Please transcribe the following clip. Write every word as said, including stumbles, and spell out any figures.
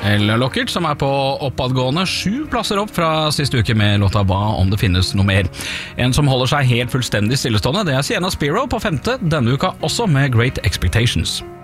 Eller Lockert, som er på oppadgående sju plasser opp fra siste uke med låta Hva om det finnes noe mer. En som holder seg helt fullstendig stillestående, det er Sienna Spiro på femte denne uka, også med Great Expectations.